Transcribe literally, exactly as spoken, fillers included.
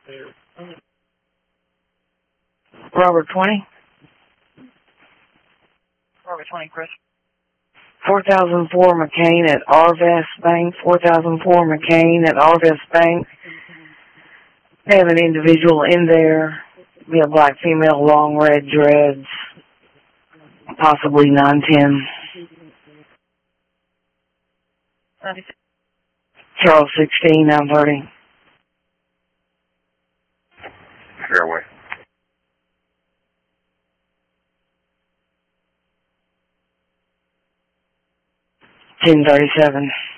Robert twenty. Robert twenty, Chris. four thousand four McCain at Arvest Bank. four thousand four McCain at Arvest Bank. They have an individual in there. Be a black female, long red dreads. Possibly nine ten. ninety-six. Charles sixteen, nine thirty. Fairway. ten thirty-seven.